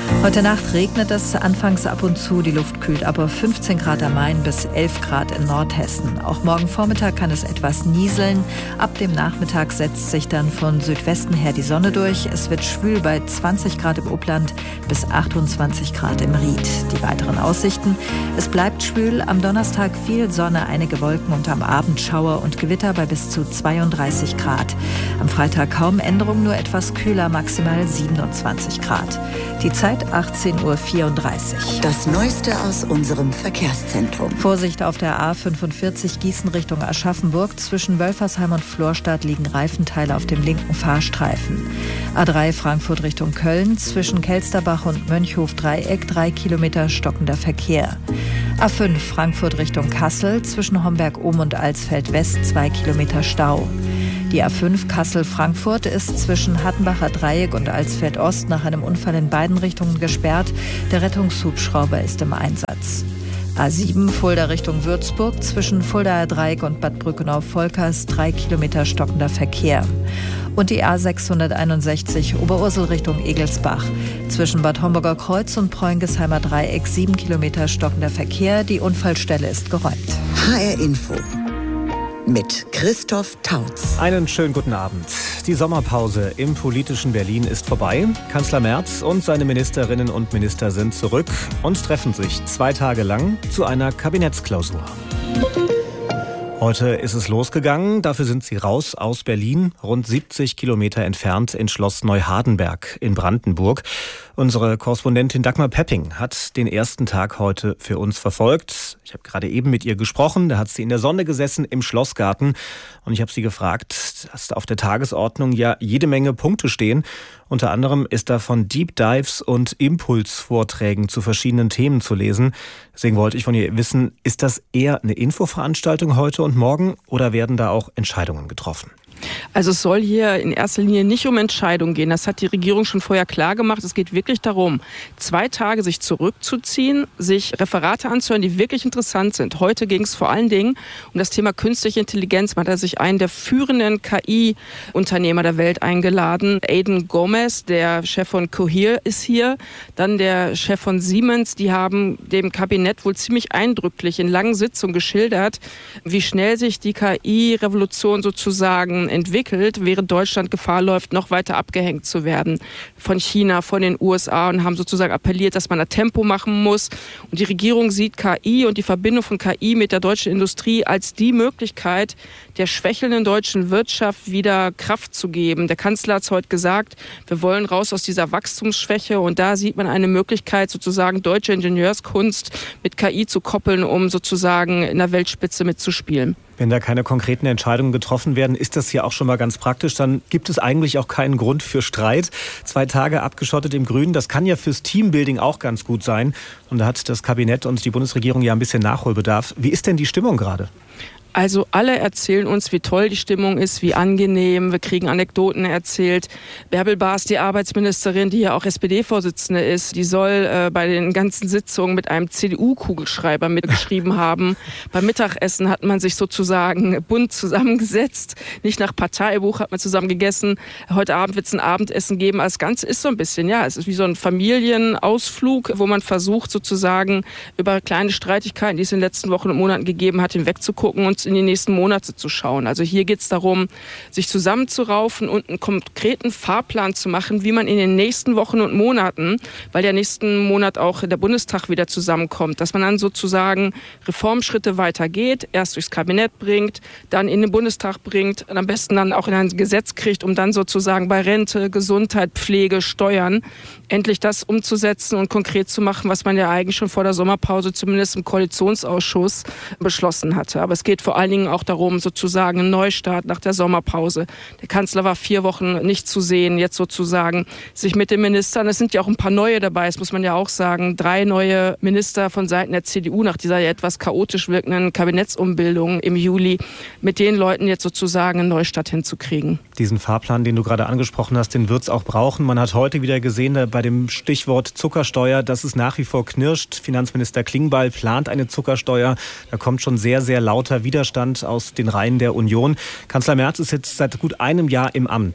Heute Nacht regnet es anfangs ab und zu. Die Luft kühlt aber fünfzehn Grad am Main bis elf Grad in Nordhessen. Auch morgen Vormittag kann es etwas nieseln. Ab dem Nachmittag setzt sich dann von Südwesten her die Sonne durch. Es wird schwül bei zwanzig Grad im Upland bis achtundzwanzig Grad im Ried. Die weiteren Aussichten: Es bleibt schwül. Am Donnerstag viel Sonne, einige Wolken und am Abend Schauer und Gewitter bei bis zu zweiunddreißig Grad. Am Freitag kaum Änderung, nur etwas kühler, maximal siebenundzwanzig Grad. Die Zeit achtzehn Uhr vierunddreißig. Das Neueste aus unserem Verkehrszentrum. Vorsicht auf der A fünfundvierzig Gießen Richtung Aschaffenburg. Zwischen Wölfersheim und Florstadt liegen Reifenteile auf dem linken Fahrstreifen. A drei Frankfurt Richtung Köln. Zwischen Kelsterbach und Mönchhof-Dreieck drei Kilometer stockender Verkehr. A fünf Frankfurt Richtung Kassel. Zwischen Homberg-Ohm und Alsfeld-West zwei Kilometer Stau. Die A fünf Kassel-Frankfurt ist zwischen Hattenbacher Dreieck und Alsfeld-Ost nach einem Unfall in beiden Richtungen gesperrt. Der Rettungshubschrauber ist im Einsatz. A sieben Fulda Richtung Würzburg. Zwischen Fuldaer Dreieck und Bad Brückenau-Volkers drei Kilometer stockender Verkehr. Und die A sechshunderteinundsechzig Oberursel Richtung Egelsbach. Zwischen Bad Homburger Kreuz und Preungesheimer Dreieck sieben Kilometer stockender Verkehr. Die Unfallstelle ist geräumt. H R Info mit Christoph Tautz. Einen schönen guten Abend. Die Sommerpause im politischen Berlin ist vorbei. Kanzler Merz und seine Ministerinnen und Minister sind zurück und treffen sich zwei Tage lang zu einer Kabinettsklausur. Heute ist es losgegangen. Dafür sind sie raus aus Berlin, rund siebzig Kilometer entfernt in Schloss Neuhardenberg in Brandenburg. Unsere Korrespondentin Dagmar Pepping hat den ersten Tag heute für uns verfolgt. Ich habe gerade eben mit ihr gesprochen. Da hat sie in der Sonne gesessen im Schlossgarten. Und ich habe sie gefragt, dass auf der Tagesordnung ja jede Menge Punkte stehen. Unter anderem ist da von Deep Dives und Impulsvorträgen zu verschiedenen Themen zu lesen. Deswegen wollte ich von ihr wissen, ist das eher eine Infoveranstaltung heute und morgen oder werden da auch Entscheidungen getroffen? Also es soll hier in erster Linie nicht um Entscheidungen gehen. Das hat die Regierung schon vorher klar gemacht. Es geht wirklich darum, zwei Tage sich zurückzuziehen, sich Referate anzuhören, die wirklich interessant sind. Heute ging es vor allen Dingen um das Thema künstliche Intelligenz. Man hat sich einen der führenden K I-Unternehmer der Welt eingeladen. Aidan Gomez, der Chef von Cohere, ist hier. Dann der Chef von Siemens. Die haben dem Kabinett wohl ziemlich eindrücklich in langen Sitzungen geschildert, wie schnell sich die K I-Revolution sozusagen entwickelt, während Deutschland Gefahr läuft, noch weiter abgehängt zu werden von China, von den U S A, und haben sozusagen appelliert, dass man da Tempo machen muss. Und die Regierung sieht K I und die Verbindung von K I mit der deutschen Industrie als die Möglichkeit, der schwächelnden deutschen Wirtschaft wieder Kraft zu geben. Der Kanzler hat es heute gesagt, wir wollen raus aus dieser Wachstumsschwäche, und da sieht man eine Möglichkeit, sozusagen deutsche Ingenieurskunst mit K I zu koppeln, um sozusagen in der Weltspitze mitzuspielen. Wenn da keine konkreten Entscheidungen getroffen werden, ist das ja auch schon mal ganz praktisch. Dann gibt es eigentlich auch keinen Grund für Streit. Zwei Tage abgeschottet im Grünen, das kann ja fürs Teambuilding auch ganz gut sein. Und da hat das Kabinett und die Bundesregierung ja ein bisschen Nachholbedarf. Wie ist denn die Stimmung gerade? Also alle erzählen uns, wie toll die Stimmung ist, wie angenehm. Wir kriegen Anekdoten erzählt. Bärbel Baas, die Arbeitsministerin, die ja auch S P D-Vorsitzende ist, die soll äh, bei den ganzen Sitzungen mit einem C D U-Kugelschreiber mitgeschrieben haben. Beim Mittagessen hat man sich sozusagen bunt zusammengesetzt. Nicht nach Parteibuch hat man zusammen gegessen. Heute Abend wird es ein Abendessen geben. Das Ganze ist so ein bisschen, ja, es ist wie so ein Familienausflug, wo man versucht sozusagen über kleine Streitigkeiten, die es in den letzten Wochen und Monaten gegeben hat, hinwegzugucken und in die nächsten Monate zu schauen. Also hier geht es darum, sich zusammenzuraufen und einen konkreten Fahrplan zu machen, wie man in den nächsten Wochen und Monaten, weil der nächsten Monat auch der Bundestag wieder zusammenkommt, dass man dann sozusagen Reformschritte weitergeht, erst durchs Kabinett bringt, dann in den Bundestag bringt, am besten dann auch in ein Gesetz kriegt, um dann sozusagen bei Rente, Gesundheit, Pflege, Steuern endlich das umzusetzen und konkret zu machen, was man ja eigentlich schon vor der Sommerpause zumindest im Koalitionsausschuss beschlossen hatte. Aber es geht vor allen Dingen auch darum, sozusagen einen Neustart nach der Sommerpause. Der Kanzler war vier Wochen nicht zu sehen, jetzt sozusagen sich mit den Ministern, es sind ja auch ein paar neue dabei, das muss man ja auch sagen, drei neue Minister von Seiten der C D U nach dieser ja etwas chaotisch wirkenden Kabinettsumbildung im Juli, mit den Leuten jetzt sozusagen einen Neustart hinzukriegen. Diesen Fahrplan, den du gerade angesprochen hast, den wird es auch brauchen. Man hat heute wieder gesehen, bei dem Stichwort Zuckersteuer, dass es nach wie vor knirscht. Finanzminister Klingbeil plant eine Zuckersteuer. Da kommt schon sehr, sehr lauter Widerstand aus den Reihen der Union. Kanzler Merz ist jetzt seit gut einem Jahr im Amt.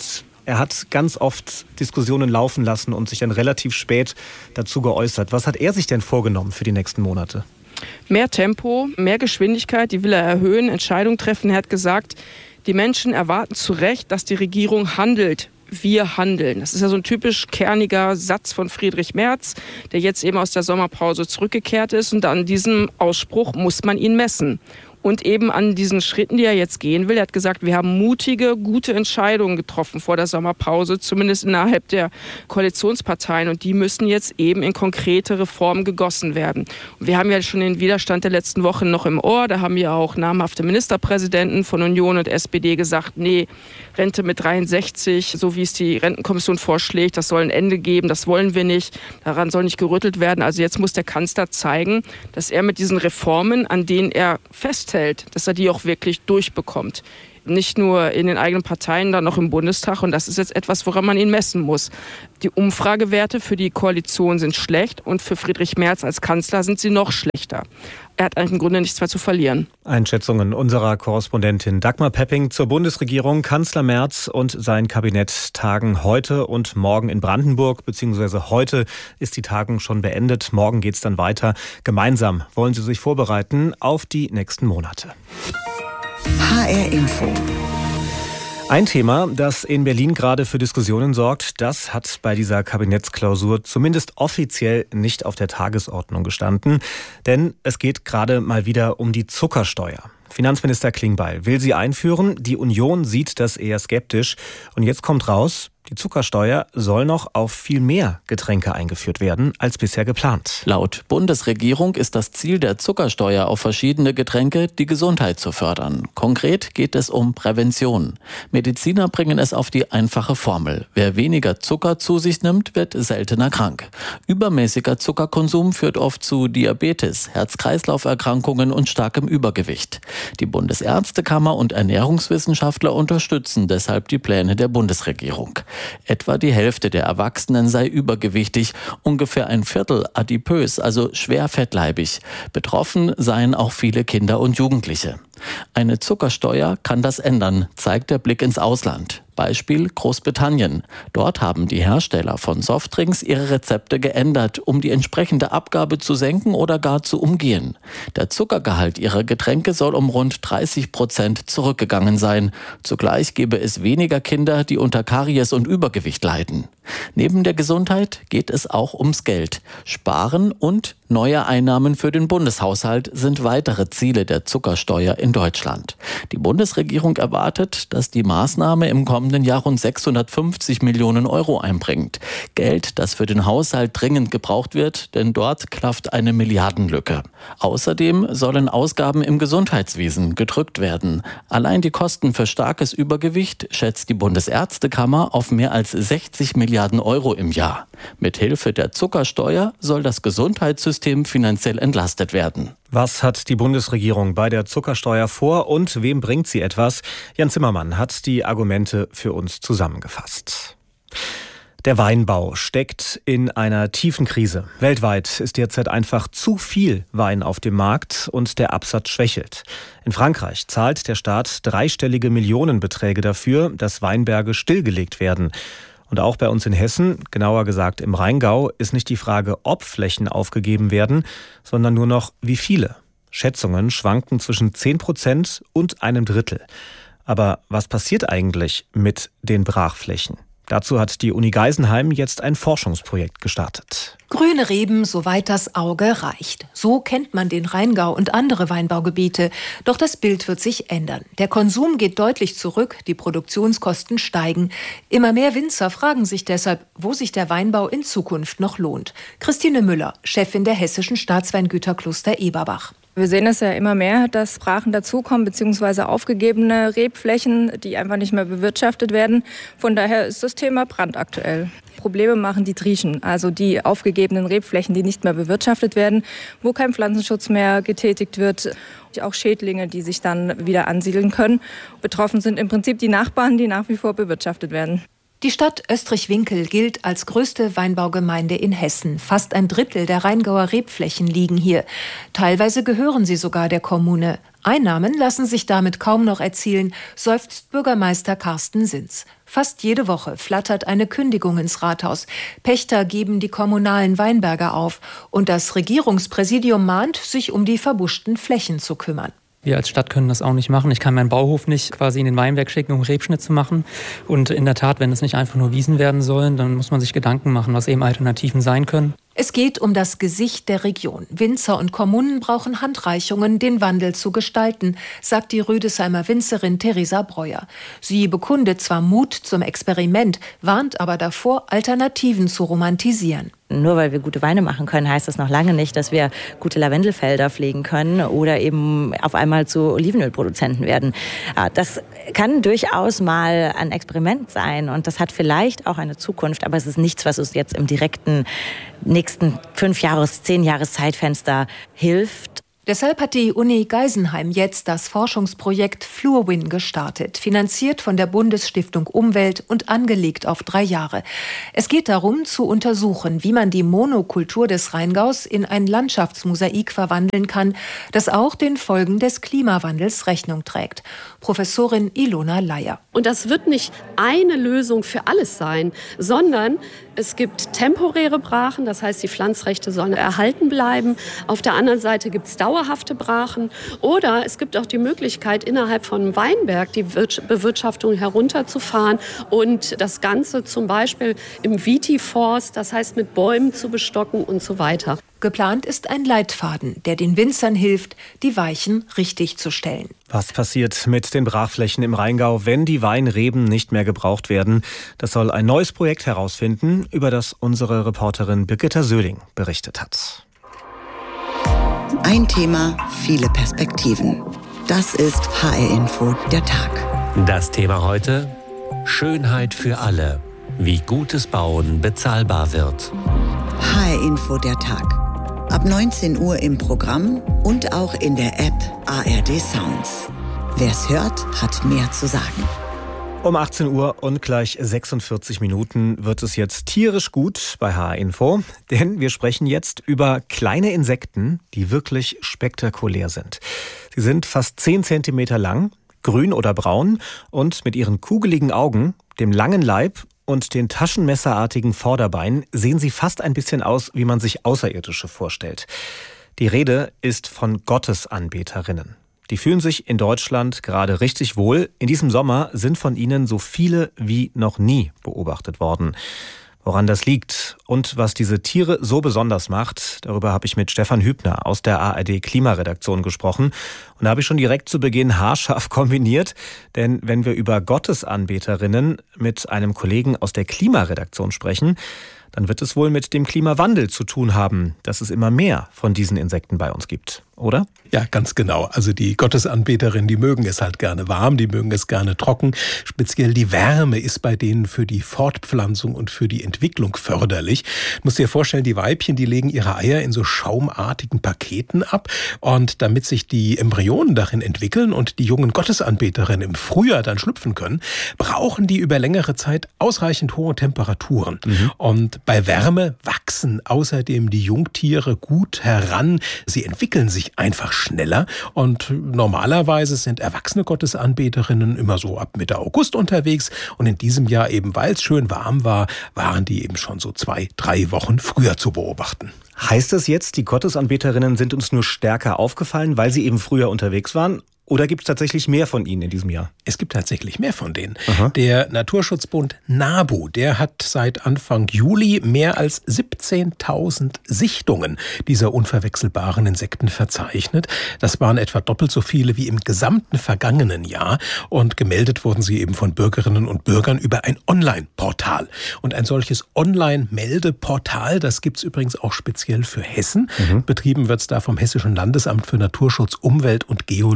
Er hat ganz oft Diskussionen laufen lassen und sich dann relativ spät dazu geäußert. Was hat er sich denn vorgenommen für die nächsten Monate? Mehr Tempo, mehr Geschwindigkeit, die will er erhöhen, Entscheidungen treffen. Er hat gesagt, die Menschen erwarten zu Recht, dass die Regierung handelt. Wir handeln. Das ist ja so ein typisch kerniger Satz von Friedrich Merz, der jetzt eben aus der Sommerpause zurückgekehrt ist. Und an diesem Ausspruch muss man ihn messen. Und eben an diesen Schritten, die er jetzt gehen will. Er hat gesagt, wir haben mutige, gute Entscheidungen getroffen vor der Sommerpause, zumindest innerhalb der Koalitionsparteien. Und die müssen jetzt eben in konkrete Reformen gegossen werden. Und wir haben ja schon den Widerstand der letzten Wochen noch im Ohr. Da haben ja auch namhafte Ministerpräsidenten von Union und S P D gesagt, nee, Rente mit dreiundsechzig, so wie es die Rentenkommission vorschlägt, das soll ein Ende geben, das wollen wir nicht. Daran soll nicht gerüttelt werden. Also jetzt muss der Kanzler zeigen, dass er mit diesen Reformen, an denen er festhält, dass er die auch wirklich durchbekommt. Nicht nur in den eigenen Parteien, dann auch im Bundestag. Und das ist jetzt etwas, woran man ihn messen muss. Die Umfragewerte für die Koalition sind schlecht und für Friedrich Merz als Kanzler sind sie noch schlechter. Er hat eigentlich im Grunde nichts mehr zu verlieren. Einschätzungen unserer Korrespondentin Dagmar Pepping zur Bundesregierung. Kanzler Merz und sein Kabinett tagen heute und morgen in Brandenburg, beziehungsweise heute ist die Tagung schon beendet. Morgen geht es dann weiter. Gemeinsam wollen sie sich vorbereiten auf die nächsten Monate. H R Info. Ein Thema, das in Berlin gerade für Diskussionen sorgt, das hat bei dieser Kabinettsklausur zumindest offiziell nicht auf der Tagesordnung gestanden. Denn es geht gerade mal wieder um die Zuckersteuer. Finanzminister Klingbeil will sie einführen. Die Union sieht das eher skeptisch. Und jetzt kommt raus, die Zuckersteuer soll noch auf viel mehr Getränke eingeführt werden als bisher geplant. Laut Bundesregierung ist das Ziel der Zuckersteuer auf verschiedene Getränke, die Gesundheit zu fördern. Konkret geht es um Prävention. Mediziner bringen es auf die einfache Formel. Wer weniger Zucker zu sich nimmt, wird seltener krank. Übermäßiger Zuckerkonsum führt oft zu Diabetes, Herz-Kreislauf-Erkrankungen und starkem Übergewicht. Die Bundesärztekammer und Ernährungswissenschaftler unterstützen deshalb die Pläne der Bundesregierung. Etwa die Hälfte der Erwachsenen sei übergewichtig, ungefähr ein Viertel adipös, also schwer fettleibig. Betroffen seien auch viele Kinder und Jugendliche. Eine Zuckersteuer kann das ändern, zeigt der Blick ins Ausland. Beispiel Großbritannien. Dort haben die Hersteller von Softdrinks ihre Rezepte geändert, um die entsprechende Abgabe zu senken oder gar zu umgehen. Der Zuckergehalt ihrer Getränke soll um rund dreißig Prozent zurückgegangen sein. Zugleich gebe es weniger Kinder, die unter Karies und Übergewicht leiden. Neben der Gesundheit geht es auch ums Geld. Sparen und neue Einnahmen für den Bundeshaushalt sind weitere Ziele der Zuckersteuer in Deutschland. Die Bundesregierung erwartet, dass die Maßnahme im kommenden Jahr rund sechshundertfünfzig Millionen Euro einbringt. Geld, das für den Haushalt dringend gebraucht wird, denn dort klafft eine Milliardenlücke. Außerdem sollen Ausgaben im Gesundheitswesen gedrückt werden. Allein die Kosten für starkes Übergewicht schätzt die Bundesärztekammer auf mehr als sechzig Milliarden Euro im Jahr. Mithilfe der Zuckersteuer soll das Gesundheitssystem finanziell entlastet werden. Was hat die Bundesregierung bei der Zuckersteuer vor und wem bringt sie etwas? Jan Zimmermann hat die Argumente für uns zusammengefasst. Der Weinbau steckt in einer tiefen Krise. Weltweit ist derzeit einfach zu viel Wein auf dem Markt und der Absatz schwächelt. In Frankreich zahlt der Staat dreistellige Millionenbeträge dafür, dass Weinberge stillgelegt werden. Und auch bei uns in Hessen, genauer gesagt im Rheingau, ist nicht die Frage, ob Flächen aufgegeben werden, sondern nur noch wie viele. Schätzungen schwanken zwischen zehn Prozent und einem Drittel. Aber was passiert eigentlich mit den Brachflächen? Dazu hat die Uni Geisenheim jetzt ein Forschungsprojekt gestartet. Grüne Reben, soweit das Auge reicht. So kennt man den Rheingau und andere Weinbaugebiete. Doch das Bild wird sich ändern. Der Konsum geht deutlich zurück, die Produktionskosten steigen. Immer mehr Winzer fragen sich deshalb, wo sich der Weinbau in Zukunft noch lohnt. Christine Müller, Chefin der Hessischen Staatsweingüterkluster Eberbach. Wir sehen es ja immer mehr, dass Brachen dazukommen, beziehungsweise aufgegebene Rebflächen, die einfach nicht mehr bewirtschaftet werden. Von daher ist das Thema brandaktuell. Probleme machen die Trieschen, also die aufgegebenen Rebflächen, die nicht mehr bewirtschaftet werden, wo kein Pflanzenschutz mehr getätigt wird. Auch Schädlinge, die sich dann wieder ansiedeln können. Betroffen sind im Prinzip die Nachbarn, die nach wie vor bewirtschaftet werden. Die Stadt Oestrich-Winkel gilt als größte Weinbaugemeinde in Hessen. Fast ein Drittel der Rheingauer Rebflächen liegen hier. Teilweise gehören sie sogar der Kommune. Einnahmen lassen sich damit kaum noch erzielen, seufzt Bürgermeister Carsten Sinz. Fast jede Woche flattert eine Kündigung ins Rathaus. Pächter geben die kommunalen Weinberge auf. Und das Regierungspräsidium mahnt, sich um die verbuschten Flächen zu kümmern. Wir als Stadt können das auch nicht machen. Ich kann meinen Bauhof nicht quasi in den Weinberg schicken, um Rebschnitt zu machen. Und in der Tat, wenn es nicht einfach nur Wiesen werden sollen, dann muss man sich Gedanken machen, was eben Alternativen sein können. Es geht um das Gesicht der Region. Winzer und Kommunen brauchen Handreichungen, den Wandel zu gestalten, sagt die Rüdesheimer Winzerin Theresa Breuer. Sie bekundet zwar Mut zum Experiment, warnt aber davor, Alternativen zu romantisieren. Nur weil wir gute Weine machen können, heißt das noch lange nicht, dass wir gute Lavendelfelder pflegen können oder eben auf einmal zu Olivenölproduzenten werden. Das kann durchaus mal ein Experiment sein und das hat vielleicht auch eine Zukunft, aber es ist nichts, was uns jetzt im direkten nächsten fünf Jahres, zehn Jahres Zeitfenster hilft. Deshalb hat die Uni Geisenheim jetzt das Forschungsprojekt FluorWin gestartet, finanziert von der Bundesstiftung Umwelt und angelegt auf drei Jahre. Es geht darum, zu untersuchen, wie man die Monokultur des Rheingaus in ein Landschaftsmosaik verwandeln kann, das auch den Folgen des Klimawandels Rechnung trägt. Professorin Ilona Leier. Und das wird nicht eine Lösung für alles sein, sondern es gibt temporäre Brachen, das heißt, die Pflanzrechte sollen erhalten bleiben. Auf der anderen Seite gibt es dauerhafte Brachen. Oder es gibt auch die Möglichkeit, innerhalb von einem Weinberg die Bewirtschaftung herunterzufahren und das Ganze zum Beispiel im Vitiforst, das heißt mit Bäumen zu bestocken und so weiter. Geplant ist ein Leitfaden, der den Winzern hilft, die Weichen richtig zu stellen. Was passiert mit den Brachflächen im Rheingau, wenn die Weinreben nicht mehr gebraucht werden? Das soll ein neues Projekt herausfinden, über das unsere Reporterin Birgitta Söhling berichtet hat. Ein Thema, viele Perspektiven. Das ist H R-Info, der Tag. Das Thema heute: Schönheit für alle. Wie gutes Bauen bezahlbar wird. H R-Info, der Tag. Ab neunzehn Uhr im Programm und auch in der App A R D Sounds. Wer's hört, hat mehr zu sagen. Um achtzehn Uhr und gleich sechsundvierzig Minuten wird es jetzt tierisch gut bei H R-Info, denn wir sprechen jetzt über kleine Insekten, die wirklich spektakulär sind. Sie sind fast zehn Zentimeter lang, grün oder braun und mit ihren kugeligen Augen, dem langen Leib und den taschenmesserartigen Vorderbeinen sehen sie fast ein bisschen aus, wie man sich Außerirdische vorstellt. Die Rede ist von Gottesanbeterinnen. Die fühlen sich in Deutschland gerade richtig wohl. In diesem Sommer sind von ihnen so viele wie noch nie beobachtet worden. Woran das liegt und was diese Tiere so besonders macht, darüber habe ich mit Stefan Hübner aus der A R D Klimaredaktion gesprochen. Und da habe ich schon direkt zu Beginn haarscharf kombiniert, denn wenn wir über Gottesanbeterinnen mit einem Kollegen aus der Klimaredaktion sprechen, dann wird es wohl mit dem Klimawandel zu tun haben, dass es immer mehr von diesen Insekten bei uns gibt, oder? Ja, ganz genau. Also die Gottesanbeterinnen, die mögen es halt gerne warm, die mögen es gerne trocken. Speziell die Wärme ist bei denen für die Fortpflanzung und für die Entwicklung förderlich. Du musst dir vorstellen, die Weibchen, die legen ihre Eier in so schaumartigen Paketen ab. Und damit sich die Embryonen darin entwickeln und die jungen Gottesanbeterinnen im Frühjahr dann schlüpfen können, brauchen die über längere Zeit ausreichend hohe Temperaturen. Mhm. Und bei Wärme wachsen außerdem die Jungtiere gut heran. Sie entwickeln sich einfach schneller und normalerweise sind erwachsene Gottesanbeterinnen immer so ab Mitte August unterwegs und in diesem Jahr eben, weil es schön warm war, waren die eben schon so zwei, drei Wochen früher zu beobachten. Heißt das jetzt, die Gottesanbeterinnen sind uns nur stärker aufgefallen, weil sie eben früher unterwegs waren? Oder gibt es tatsächlich mehr von ihnen in diesem Jahr? Es gibt tatsächlich mehr von denen. Aha. Der Naturschutzbund NABU, der hat seit Anfang Juli mehr als siebzehntausend Sichtungen dieser unverwechselbaren Insekten verzeichnet. Das waren etwa doppelt so viele wie im gesamten vergangenen Jahr. Und gemeldet wurden sie eben von Bürgerinnen und Bürgern über ein Online-Portal. Und ein solches Online-Meldeportal, das gibt es übrigens auch speziell für Hessen. Mhm. Betrieben wird es da vom Hessischen Landesamt für Naturschutz, Umwelt und Geologie.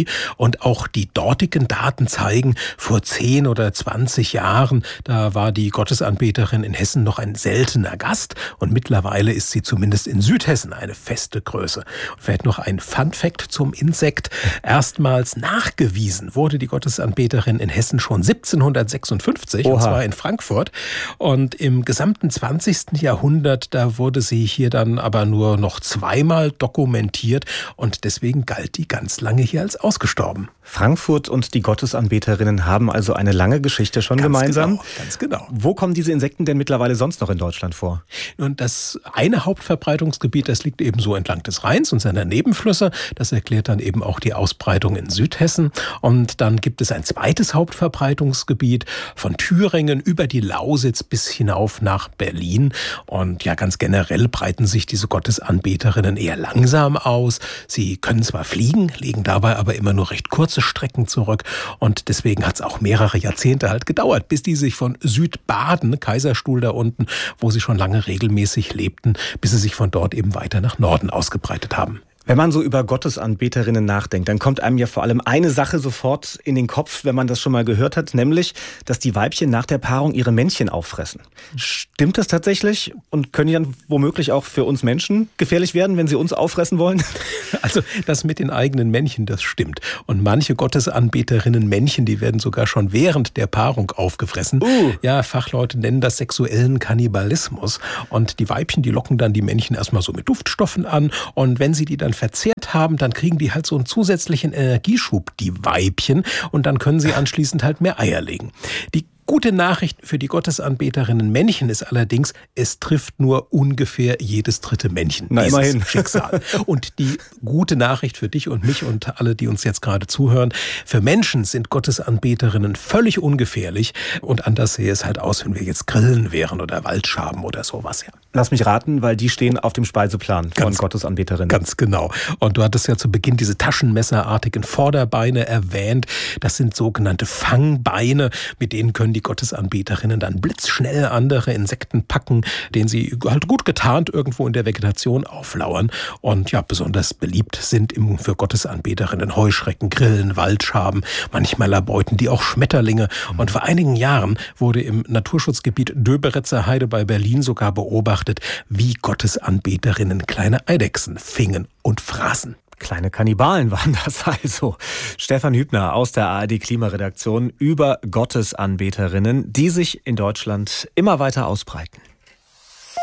Pandemie. Und auch die dortigen Daten zeigen, vor zehn oder zwanzig Jahren, da war die Gottesanbeterin in Hessen noch ein seltener Gast. Und mittlerweile ist sie zumindest in Südhessen eine feste Größe. Und vielleicht noch ein Fun-Fact zum Insekt. Erstmals nachgewiesen wurde die Gottesanbeterin in Hessen schon siebzehnhundertsechsundfünfzig, Oha. Und zwar in Frankfurt. Und im gesamten zwanzigsten Jahrhundert, da wurde sie hier dann aber nur noch zweimal dokumentiert und deswegen galt die ganz lange hier als ausgestorben. Frankfurt und die Gottesanbeterinnen haben also eine lange Geschichte schon ganz gemeinsam. Genau, ganz genau. Wo kommen diese Insekten denn mittlerweile sonst noch in Deutschland vor? Und das eine Hauptverbreitungsgebiet, das liegt eben so entlang des Rheins und seiner Nebenflüsse. Das erklärt dann eben auch die Ausbreitung in Südhessen. Und dann gibt es ein zweites Hauptverbreitungsgebiet von Thüringen über die Lausitz bis hinauf nach Berlin. Und ja, ganz generell breiten sich diese Gottesanbeterinnen eher langsam aus. Sie können zwar fliegen, legen dabei aber immer nur recht kurze Strecken zurück. Und deswegen hat es auch mehrere Jahrzehnte halt gedauert, bis die sich von Südbaden, Kaiserstuhl da unten, wo sie schon lange regelmäßig lebten, bis sie sich von dort eben weiter nach Norden ausgebreitet haben. Wenn man so über Gottesanbeterinnen nachdenkt, dann kommt einem ja vor allem eine Sache sofort in den Kopf, wenn man das schon mal gehört hat, nämlich, dass die Weibchen nach der Paarung ihre Männchen auffressen. Stimmt das tatsächlich? Und können die dann womöglich auch für uns Menschen gefährlich werden, wenn sie uns auffressen wollen? Also das mit den eigenen Männchen, das stimmt. Und manche Gottesanbeterinnen Männchen, die werden sogar schon während der Paarung aufgefressen. Uh. Ja, Fachleute nennen das sexuellen Kannibalismus. Und die Weibchen, die locken dann die Männchen erstmal so mit Duftstoffen an. Und wenn sie die dann verzehrt haben, dann kriegen die halt so einen zusätzlichen Energieschub, die Weibchen, und dann können sie anschließend halt mehr Eier legen. Die gute Nachricht für die Gottesanbeterinnen Männchen ist allerdings, es trifft nur ungefähr jedes dritte Männchen. Na, immerhin. Schicksal. Und die gute Nachricht für dich und mich und alle, die uns jetzt gerade zuhören, für Menschen sind Gottesanbeterinnen völlig ungefährlich und anders sähe es halt aus, wenn wir jetzt Grillen wären oder Waldschaben oder sowas. Ja. Lass mich raten, weil die stehen auf dem Speiseplan von ganz, Gottesanbeterinnen. Ganz genau. Und du hattest ja zu Beginn diese taschenmesserartigen Vorderbeine erwähnt. Das sind sogenannte Fangbeine, mit denen können die Gottesanbeterinnen dann blitzschnell andere Insekten packen, denen sie halt gut getarnt irgendwo in der Vegetation auflauern. Und ja, besonders beliebt sind im, für Gottesanbeterinnen Heuschrecken, Grillen, Waldschaben. Manchmal erbeuten die auch Schmetterlinge. Und vor einigen Jahren wurde im Naturschutzgebiet Döberitzer Heide bei Berlin sogar beobachtet, wie Gottesanbeterinnen kleine Eidechsen fingen und fraßen. Kleine Kannibalen waren das also. Stefan Hübner aus der A R D Klimaredaktion über Gottesanbeterinnen, die sich in Deutschland immer weiter ausbreiten.